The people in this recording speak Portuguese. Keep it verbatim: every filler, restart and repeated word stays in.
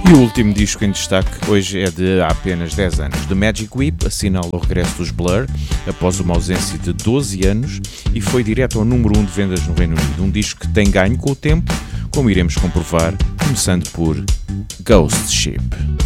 E o último disco em destaque hoje é de há apenas dez anos. The Magic Whip assinala o regresso dos Blur após uma ausência de doze anos e foi direto ao número um de vendas no Reino Unido. Um disco que tem ganho com o tempo, como iremos comprovar, começando por Ghost Ship.